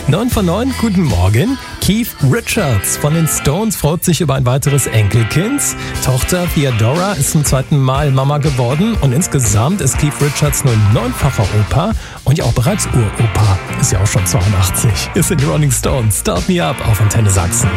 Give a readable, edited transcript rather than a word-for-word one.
9 von 9, guten Morgen. Keith Richards von den Stones freut sich über ein weiteres Enkelkind. Tochter Theodora ist zum zweiten Mal Mama geworden und insgesamt ist Keith Richards nur 9-facher Opa und ja auch bereits Uropa. Ist ja auch schon 82. Hier sind die Rolling Stones. Start Me Up auf Antenne Sachsen.